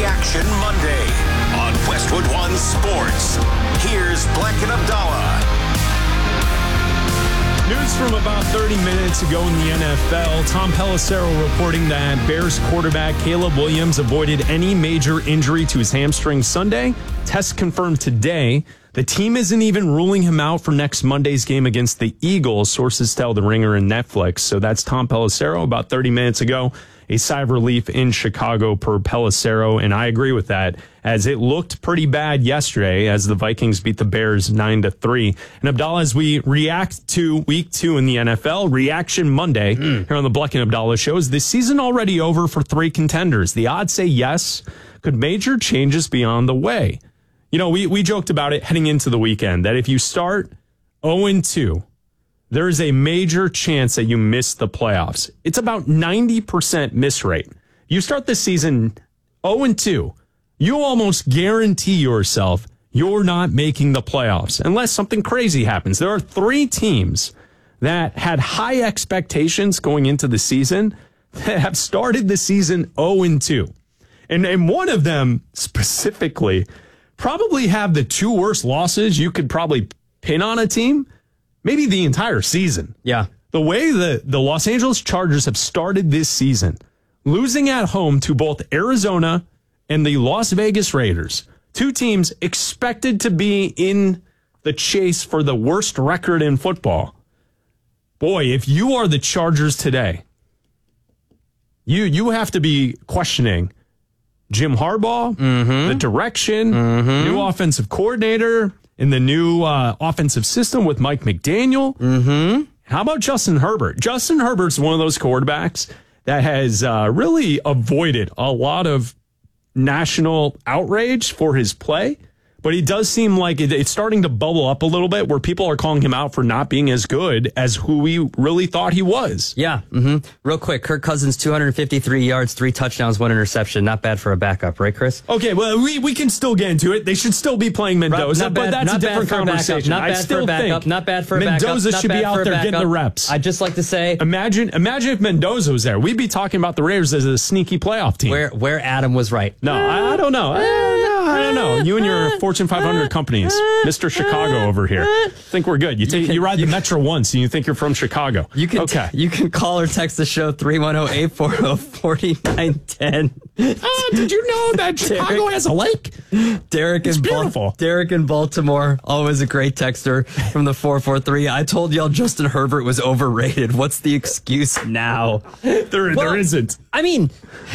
Reaction Monday on Westwood One Sports. Here's Black and Abdallah. News from about 30 minutes ago in the NFL. Tom Pelissero reporting that Bears quarterback Caleb Williams avoided any major injury to his hamstring Sunday. Tests confirmed today. The team isn't even ruling him out for next Monday's game against the Eagles, sources tell The Ringer and Netflix. So that's Tom Pelissero about 30 minutes ago. A sigh of relief in Chicago per Pelissero, and I agree with that, as it looked pretty bad yesterday as the Vikings beat the Bears 9-3. And Abdallah, as we react to Week 2 in the NFL, Reaction Monday here on the Black and Abdallah Show, is the season already over for three contenders? The odds say yes. Could major changes be on the way? You know, we joked about it heading into the weekend, that if you start 0-2, there is a major chance that you miss the playoffs. It's about 90% miss rate. You start the season 0-2, you almost guarantee yourself you're not making the playoffs unless something crazy happens. There are three teams that had high expectations going into the season that have started the season 0-2. And one of them specifically probably have the two worst losses you could probably pin on a team. Maybe the entire season. Yeah. The way the Los Angeles Chargers have started this season, losing at home to both Arizona and the Las Vegas Raiders, two teams expected to be in the chase for the worst record in football. Boy, if you are the Chargers today, you have to be questioning Jim Harbaugh, the direction, new offensive coordinator, in the new offensive system with Mike McDaniel. How about Justin Herbert? Justin Herbert's one of those quarterbacks that has really avoided a lot of national outrage for his play. But he does seem like it's starting to bubble up a little bit where people are calling him out for not being as good as who we really thought he was. Yeah. Real quick, Kirk Cousins, 253 yards, 3 touchdowns, 1 interception. Not bad for a backup, right, Chris? Okay, well, we can still get into it. They should still be playing Mendoza, but that's a different conversation. Not bad for a backup. Not bad for a backup. Mendoza should be out there getting the reps. I'd just like to say, imagine if Mendoza was there. We'd be talking about the Raiders as a sneaky playoff team. Where Adam was right. No, I don't know. I don't know. You and your Fortune 500 companies, Mr. Chicago over here. I think we're good. You ride the Metro once and you think you're from Chicago. You can call or text the show 310-840-4910. Did you know that Chicago has a lake? It's beautiful. Derek in Baltimore, always a great texter from the 443. I told y'all Justin Herbert was overrated. What's the excuse now? There isn't. I mean,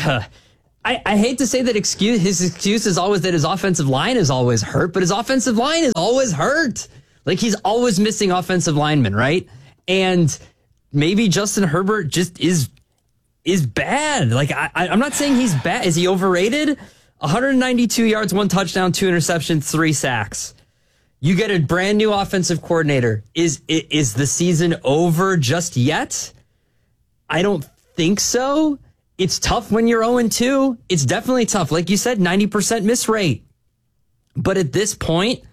I hate to say that his excuse is always that his offensive line is always hurt, but his offensive line is always hurt. Like, he's always missing offensive linemen, right? And maybe Justin Herbert just is bad. Like, I'm not saying he's bad. Is he overrated? 192 yards, 1 touchdown, 2 interceptions, 3 sacks. You get a brand new offensive coordinator. Is the season over just yet? I don't think so. It's tough when you're 0-2. It's definitely tough. Like you said, 90% miss rate. But at this point,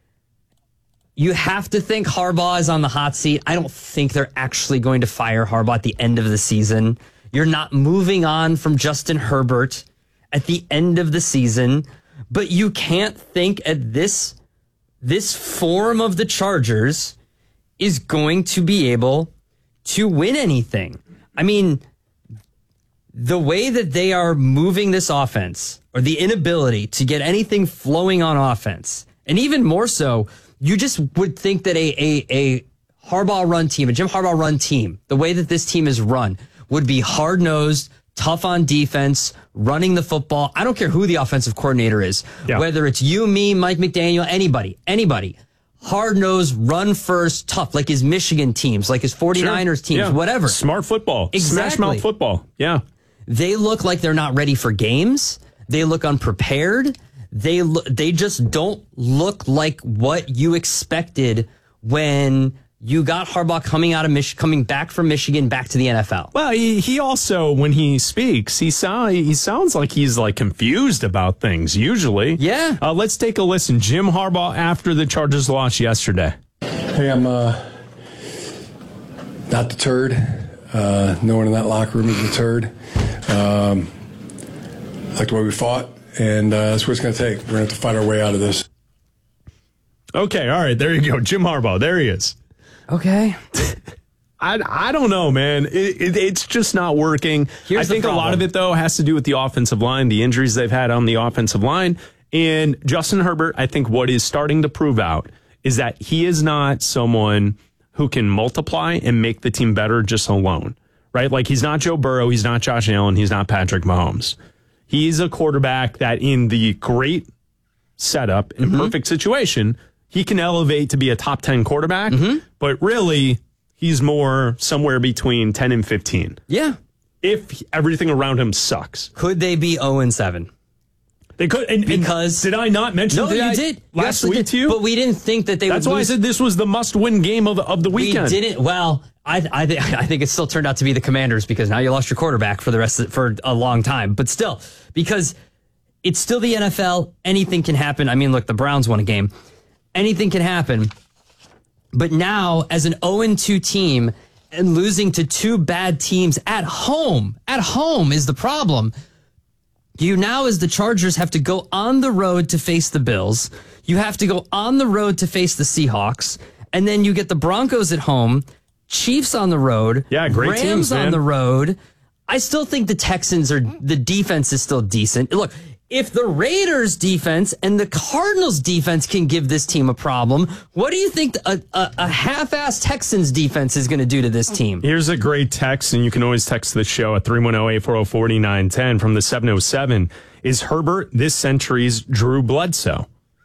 you have to think Harbaugh is on the hot seat. I don't think they're actually going to fire Harbaugh at the end of the season. You're not moving on from Justin Herbert at the end of the season. But you can't think at this form of the Chargers is going to be able to win anything. I mean, the way that they are moving this offense, or the inability to get anything flowing on offense, and even more so, you just would think that a Harbaugh run team, a Jim Harbaugh run team, the way that this team is run, would be hard-nosed, tough on defense, running the football. I don't care who the offensive coordinator is, whether it's you, me, Mike McDaniel, anybody. Hard-nosed, run-first, tough, like his Michigan teams, like his 49ers teams, whatever. Smart football. Exactly. Smash-mouth football. Yeah. They look like they're not ready for games. They look unprepared. They just don't look like what you expected when you got Harbaugh coming back from Michigan back to the NFL. Well, he also, when he speaks, he sounds like he's like confused about things usually. Yeah. Let's take a listen. Jim Harbaugh after the Chargers lost yesterday. Hey, I'm not deterred. No one in that locker room is deterred. I like the way we fought. and that's what it's going to take. We're going to have to fight our way out of this. Okay, all right, there you go. Jim Harbaugh, there he is. Okay. I don't know, man. It's just not working. I think a lot of it, though, has to do with the offensive line, the injuries they've had on the offensive line. And Justin Herbert, I think what is starting to prove out is that he is not someone who can multiply and make the team better just alone, right? Like, he's not Joe Burrow, he's not Josh Allen, he's not Patrick Mahomes. He's a quarterback that in the great setup, in perfect situation, he can elevate to be a top 10 quarterback, but really, he's more somewhere between 10 and 15. Yeah. If everything around him sucks. Could they be 0-7? They could. Because did I not mention that? No, you did. Last week to you? But we didn't think that they would lose. That's why I said this was the must-win game of the weekend. We didn't. Well, I think it still turned out to be the Commanders because now you lost your quarterback for a long time. But still, because it's still the NFL, anything can happen. I mean, look, the Browns won a game. Anything can happen. But now, as an 0-2 team and losing to two bad teams at home is the problem. You now, as the Chargers, have to go on the road to face the Bills. You have to go on the road to face the Seahawks. And then you get the Broncos at home, Chiefs on the road, great Rams teams, man. on the road. I still think the defense is still decent. Look, if the Raiders defense and the Cardinals defense can give this team a problem, what do you think a half-assed Texans defense is going to do to this team? Here's a great text, and you can always text the show at 310-840-4910 from the 707. Is Herbert this century's Drew Bledsoe?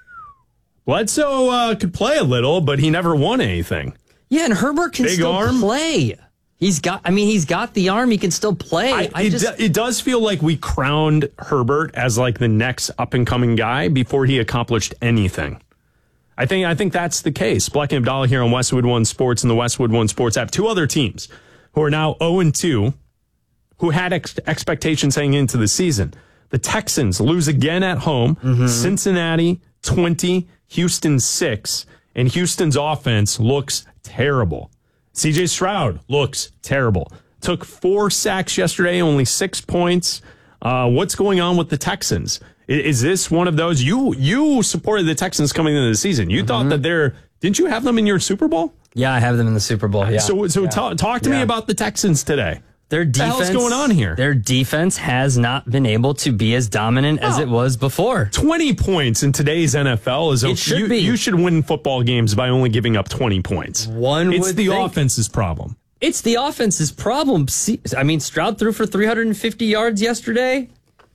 Bledsoe could play a little, but he never won anything. Yeah, and Herbert can still play. He's got the arm. He can still play. It does feel like we crowned Herbert as like the next up and coming guy before he accomplished anything. I think that's the case. Black and Abdallah here on Westwood One Sports and the Westwood One Sports app. Two other teams who are now 0-2, who had expectations heading into the season. The Texans lose again at home. Cincinnati 20, Houston 6, and Houston's offense looks terrible. CJ Stroud looks terrible. Took 4 sacks yesterday, only 6 points. What's going on with the Texans? Is this one of those? You supported the Texans coming into the season. You thought that didn't you have them in your Super Bowl? Yeah, I have them in the Super Bowl. Yeah. Talk to me about the Texans today. Their defense, what the hell's going on here? Their defense has not been able to be as dominant as it was before. 20 points in today's NFL is it should be. You should win football games by only giving up 20 points. It's the offense's problem. It's the offense's problem. I mean, Stroud threw for 350 yards yesterday.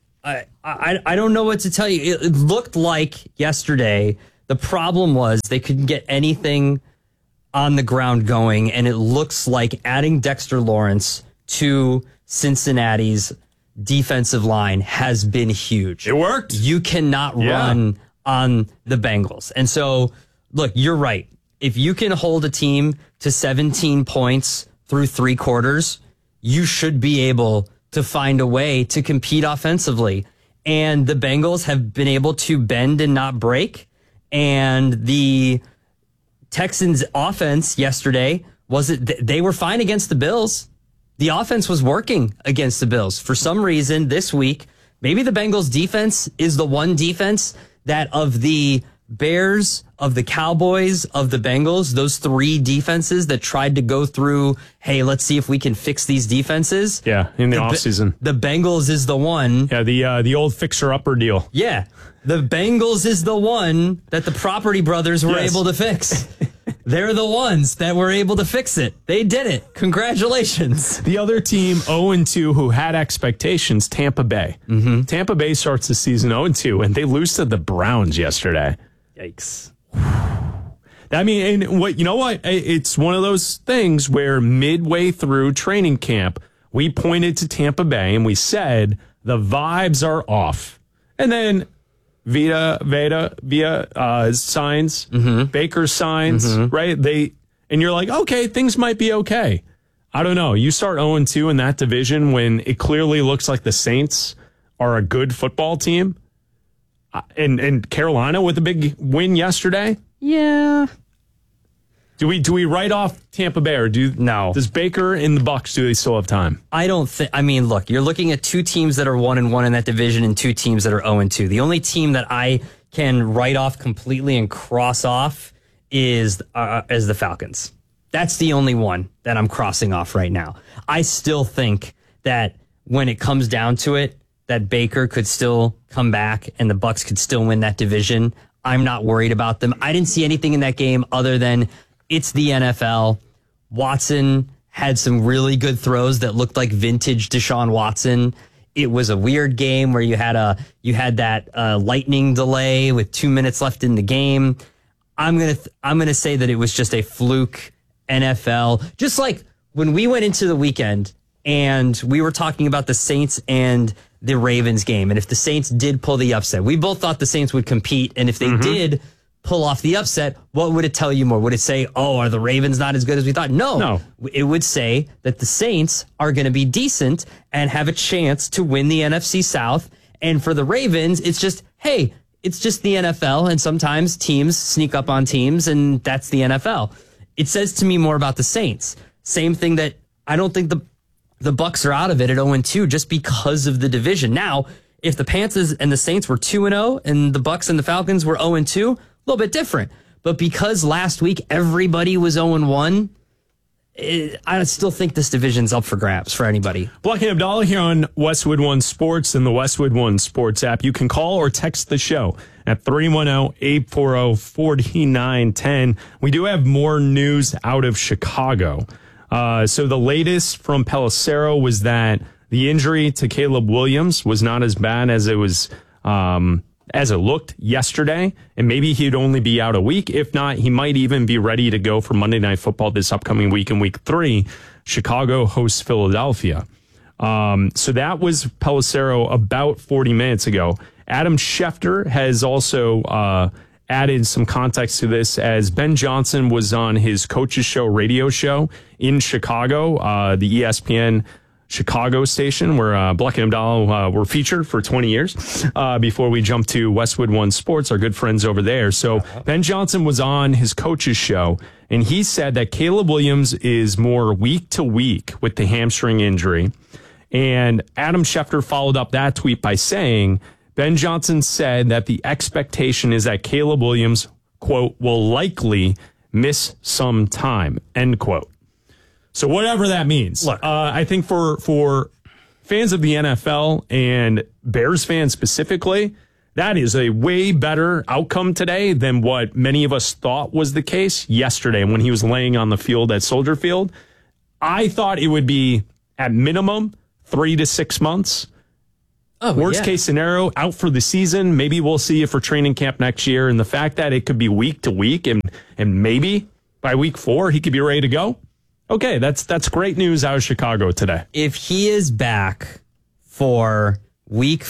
I don't know what to tell you. It looked like yesterday the problem was they couldn't get anything on the ground going, and it looks like adding Dexter Lawrence to Cincinnati's defensive line has been huge. It worked. You cannot run on the Bengals. And so, look, you're right. If you can hold a team to 17 points through 3 quarters, you should be able to find a way to compete offensively. And the Bengals have been able to bend and not break. And the Texans offense yesterday they were fine against the Bills. The offense was working against the Bills. For some reason, this week, maybe the Bengals defense is the one defense that of the Bears, of the Cowboys, of the Bengals, those 3 defenses that tried to go through, hey, let's see if we can fix these defenses. Yeah, in the offseason. The Bengals is the one. Yeah, the old fixer-upper deal. Yeah, the Bengals is the one that the Property Brothers were able to fix. They're the ones that were able to fix it. They did it. Congratulations. The other team, 0-2, who had expectations, Tampa Bay. Tampa Bay starts the season 0-2, and they lose to the Browns yesterday. Yikes. I mean, and you know what? It's one of those things where midway through training camp, we pointed to Tampa Bay and we said the vibes are off. And then Via signs, Baker signs, right? And you're like, okay, things might be okay. I don't know. You start 0-2 in that division when it clearly looks like the Saints are a good football team. And Carolina with a big win yesterday. Yeah. Do we write off Tampa Bay, or No. Does Baker and the Bucs, do they still have time? I don't think. I mean, look, you're looking at two teams that are 1-1 in that division, and two teams that are 0-2. The only team that I can write off completely and cross off is the Falcons. That's the only one that I'm crossing off right now. I still think that when it comes down to it, that Baker could still come back and the Bucs could still win that division. I'm not worried about them. I didn't see anything in that game other than it's the NFL. Watson had some really good throws that looked like vintage Deshaun Watson. It was a weird game where you had that lightning delay with 2 minutes left in the game. I'm gonna say that it was just a fluke NFL. Just like when we went into the weekend and we were talking about the Saints and the Ravens game, and if the Saints did pull the upset, we both thought the Saints would compete, and if they did pull off the upset, what would it tell you more? Would it say, oh, are the Ravens not as good as we thought? No. It would say that the Saints are going to be decent and have a chance to win the NFC South. And for the Ravens, it's just, hey, it's just the NFL, and sometimes teams sneak up on teams, and that's the NFL. It says to me more about the Saints. Same thing that I don't think the Bucs are out of it at 0-2 just because of the division. Now, if the Panthers and the Saints were 2-0 and the Bucs and the Falcons were 0-2, a little bit different. But because last week everybody was 0-1, I still think this division's up for grabs for anybody. Black and Abdallah here on Westwood One Sports and the Westwood One Sports app. You can call or text the show at 310-840-4910. We do have more news out of Chicago. So the latest from Pelissero was that the injury to Caleb Williams was not as bad as it was, as it looked yesterday, and maybe he'd only be out a week. If not, he might even be ready to go for Monday Night Football this upcoming week in Week 3. Chicago hosts Philadelphia. So that was Pelissero about 40 minutes ago. Adam Schefter has also added some context to this, as Ben Johnson was on his Coach's Show radio show in Chicago, the ESPN Chicago station, where Black and Abdallah were featured for 20 years before we jumped to Westwood One Sports, our good friends over there. So Ben Johnson was on his Coach's Show, and he said that Caleb Williams is more week to week with the hamstring injury. And Adam Schefter followed up that tweet by saying, Ben Johnson said that the expectation is that Caleb Williams, quote, will likely miss some time, end quote. So whatever that means. Look, I think for fans of the NFL and Bears fans specifically, that is a way better outcome today than what many of us thought was the case yesterday when he was laying on the field at Soldier Field. I thought it would be at minimum 3 to 6 months. Worst case scenario, out for the season. Maybe we'll see you for training camp next year. And the fact that it could be week to week and maybe by week 4 he could be ready to go. Okay, that's great news out of Chicago today. If he is back for week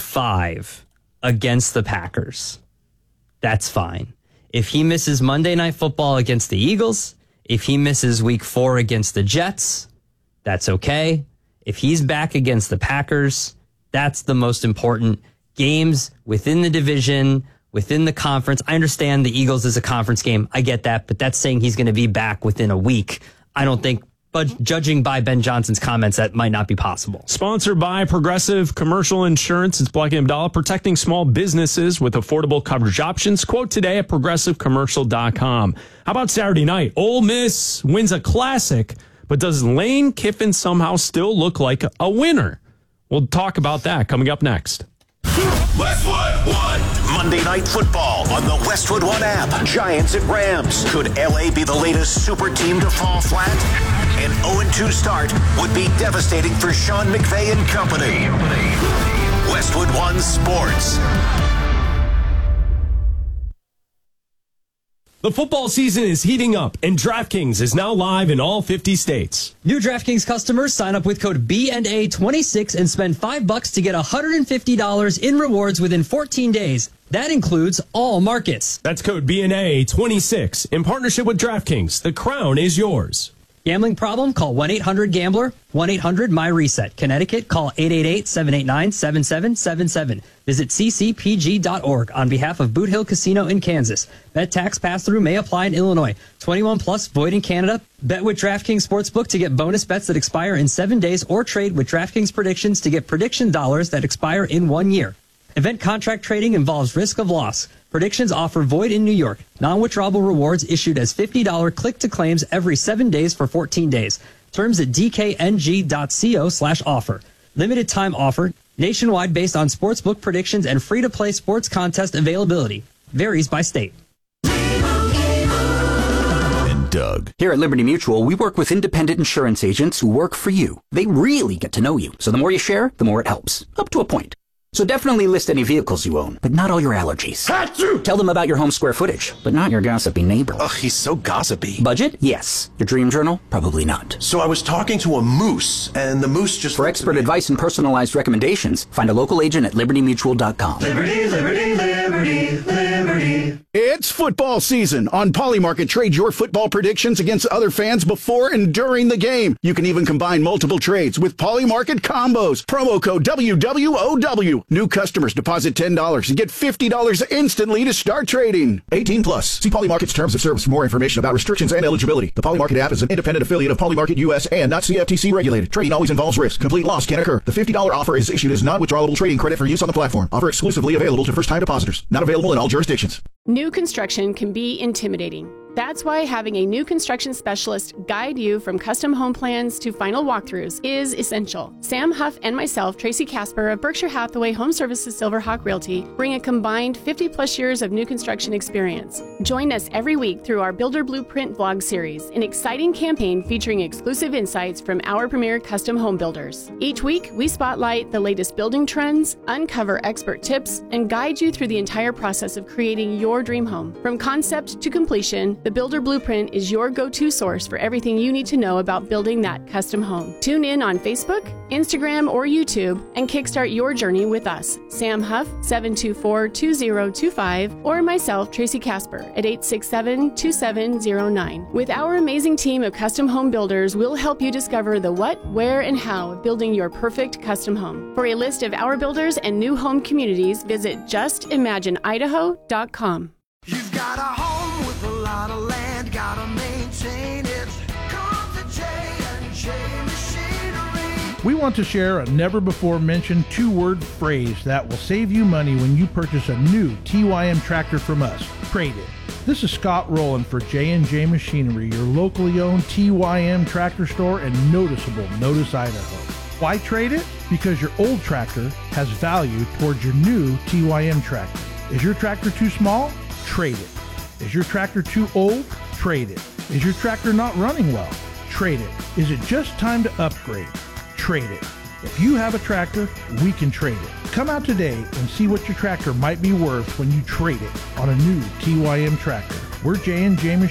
5 against the Packers, that's fine. If he misses Monday Night Football against the Eagles, if he misses week 4 against the Jets, that's okay. If he's back against the Packers, that's the most important games within the division, within the conference. I understand the Eagles is a conference game. I get that, but that's saying he's going to be back within a week. I don't think, but judging by Ben Johnson's comments, that might not be possible. Sponsored by Progressive Commercial Insurance. It's Black and Abdallah, protecting small businesses with affordable coverage options. Quote today at progressivecommercial.com. How about Saturday night? Ole Miss wins a classic, but does Lane Kiffin somehow still look like a winner? We'll talk about that coming up next. Westwood One. Monday Night Football on the Westwood One app. Giants at Rams. Could LA be the latest super team to fall flat? An 0-2 start would be devastating for Sean McVay and company. Westwood One Sports. The football season is heating up, and DraftKings is now live in all 50 states. New DraftKings customers sign up with code BNA26 and spend $5 to get $150 in rewards within 14 days. That includes all markets. That's code BNA26 in partnership with DraftKings. The crown is yours. Gambling problem? Call 1-800-GAMBLER, 1-800-MY-RESET. Connecticut, call 888-789-7777. Visit ccpg.org on behalf of Boot Hill Casino in Kansas. Bet tax pass-through may apply in Illinois. 21 plus, void in Canada. Bet with DraftKings Sportsbook to get bonus bets that expire in 7 days, or trade with DraftKings Predictions to get prediction dollars that expire in 1 year. Event contract trading involves risk of loss. Predictions offer void in New York. Non-withdrawable rewards issued as $50 click-to-claims every 7 days for 14 days. Terms at dkng.co/offer. Limited time offer. Nationwide based on sportsbook predictions and free-to-play sports contest availability. Varies by state. And Doug. Here at Liberty Mutual, we work with independent insurance agents who work for you. They really get to know you. So the more you share, the more it helps. Up to a point. So definitely list any vehicles you own, but not all your allergies. Achoo! Tell them about your home square footage, but not your gossipy neighbor. Ugh, he's so gossipy. Budget? Yes. Your dream journal? Probably not. So I was talking to a moose, and the moose just... For expert advice and personalized recommendations, find a local agent at libertymutual.com. Liberty, liberty, liberty, liberty. It's football season. On Polymarket, trade your football predictions against other fans before and during the game. You can even combine multiple trades with Polymarket combos. Promo code WWOW. New customers deposit $10 and get $50 instantly to start trading. 18 plus. See Polymarket's terms of service for more information about restrictions and eligibility. The Polymarket app is an independent affiliate of Polymarket US and not CFTC regulated. Trading always involves risk. Complete loss can occur. The $50 offer is issued as non-withdrawable trading credit for use on the platform. Offer exclusively available to first-time depositors. Not available in all jurisdictions. New construction can be intimidating. That's why having a new construction specialist guide you from custom home plans to final walkthroughs is essential. Sam Huff and myself, Tracy Casper of Berkshire Hathaway Home Services Silverhawk Realty, bring a combined 50-plus years of new construction experience. Join us every week through our Builder Blueprint vlog series, an exciting campaign featuring exclusive insights from our premier custom home builders. Each week, we spotlight the latest building trends, uncover expert tips, and guide you through the entire process of creating your dream home. From concept to completion, the Builder Blueprint is your go-to source for everything you need to know about building that custom home. Tune in on Facebook, Instagram, or YouTube and kickstart your journey with us. Sam Huff, 724-2025, or myself, Tracy Casper, at 867-2709. With our amazing team of custom home builders, we'll help you discover the what, where, and how of building your perfect custom home. For a list of our builders and new home communities, visit justimagineidaho.com. You've got a home with a lot of land, gotta maintain it. Come to J&J Machinery. We want to share a never-before-mentioned two-word phrase that will save you money when you purchase a new TYM tractor from us. Trade it. This is Scott Rowland for J&J Machinery, your locally owned TYM tractor store in noticeable Notice, Idaho. Why trade it? Because your old tractor has value towards your new TYM tractor. Is your tractor too small? Trade it. Is your tractor too old? Trade it. Is your tractor not running well? Trade it. Is it just time to upgrade? Trade it. If you have a tractor, we can trade it. Come out today and see what your tractor might be worth when you trade it on a new TYM tractor. We're J&J